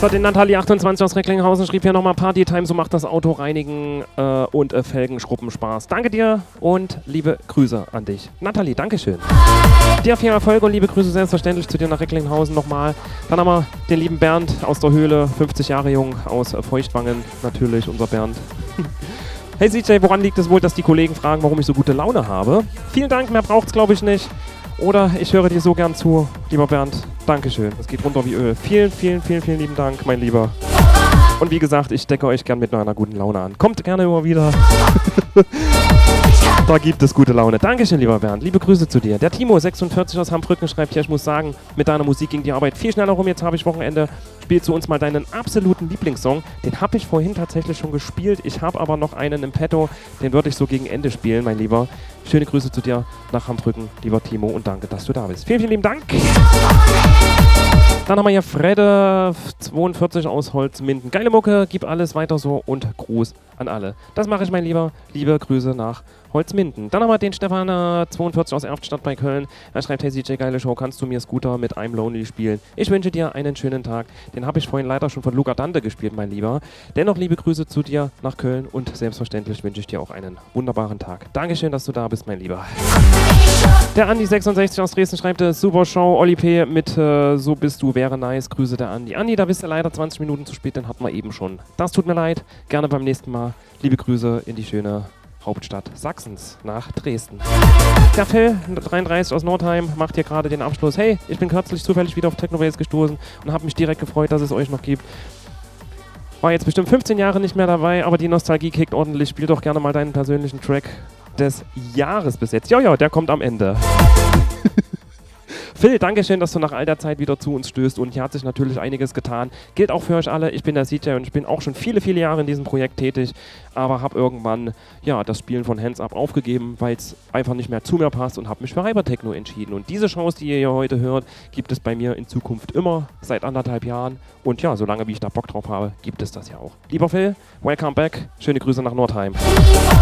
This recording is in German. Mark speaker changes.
Speaker 1: So, den Nathalie28 aus Recklinghausen schrieb hier nochmal Partytime, so macht das Auto reinigen und Felgenschrubben Spaß. Danke dir und liebe Grüße an dich. Nathalie, Dankeschön. Dir viel Erfolg und liebe Grüße selbstverständlich zu dir nach Recklinghausen nochmal. Dann haben wir den lieben Bernd aus der Höhle, 50 Jahre jung, aus Feuchtwangen, natürlich unser Bernd. Hey CJ, woran liegt es wohl, dass die Kollegen fragen, warum ich so gute Laune habe? Vielen Dank, mehr braucht's glaube ich nicht. Oder ich höre dir so gern zu, lieber Bernd. Dankeschön, es geht runter wie Öl. Vielen, vielen, vielen, vielen lieben Dank, mein Lieber. Und wie gesagt, ich decke euch gern mit einer guten Laune an. Kommt gerne immer wieder. Da gibt es gute Laune. Dankeschön, lieber Bernd. Liebe Grüße zu dir. Der Timo46 aus Hambrücken schreibt hier, ich muss sagen, mit deiner Musik ging die Arbeit viel schneller rum. Jetzt habe ich Wochenende. Spiel zu uns mal deinen absoluten Lieblingssong. Den habe ich vorhin tatsächlich schon gespielt. Ich habe aber noch einen im Petto. Den würde ich so gegen Ende spielen, mein Lieber. Schöne Grüße zu dir nach Hambrücken, lieber Timo. Und danke, dass du da bist. Vielen, vielen lieben Dank. Dann haben wir hier Fredde42 aus Holzminden. Geile Mucke, gib alles weiter so und Gruß an alle. Das mache ich, mein Lieber. Liebe Grüße nach Holzminden. Dann haben wir den Stefan42 aus Erftstadt bei Köln. Er schreibt, hey CJ, geile Show, kannst du mir Scooter mit I'm Lonely spielen? Ich wünsche dir einen schönen Tag. Den habe ich vorhin leider schon von Luca Dante gespielt, mein Lieber. Dennoch liebe Grüße zu dir nach Köln und selbstverständlich wünsche ich dir auch einen wunderbaren Tag. Dankeschön, dass du da bist, mein Lieber. Der Andi66 aus Dresden schreibt, super Show, Oli P. mit So bist du, wäre nice. Grüße der Andi. Andi, da bist du leider 20 Minuten zu spät, den hatten wir eben schon. Das tut mir leid. Gerne beim nächsten Mal. Liebe Grüße in die schöne Hauptstadt Sachsens nach Dresden. Der Phil, 33 aus Nordheim, macht hier gerade den Abschluss. Hey, ich bin kürzlich zufällig wieder auf Technoways gestoßen und habe mich direkt gefreut, dass es euch noch gibt. War jetzt bestimmt 15 Jahre nicht mehr dabei, aber die Nostalgie kickt ordentlich. Spiel doch gerne mal deinen persönlichen Track des Jahres bis jetzt. Ja, der kommt am Ende. Phil, Dankeschön, dass du nach all der Zeit wieder zu uns stößt und hier hat sich natürlich einiges getan. Gilt auch für euch alle. Ich bin der CJ und ich bin auch schon viele, viele Jahre in diesem Projekt tätig, aber habe irgendwann das Spielen von Hands Up aufgegeben, weil es einfach nicht mehr zu mir passt und habe mich für Hypertechno entschieden. Und diese Shows, die ihr hier heute hört, gibt es bei mir in Zukunft immer, seit 1,5 Jahren. Und ja, solange wie ich da Bock drauf habe, gibt es das ja auch. Lieber Phil, welcome back. Schöne Grüße nach Nordheim.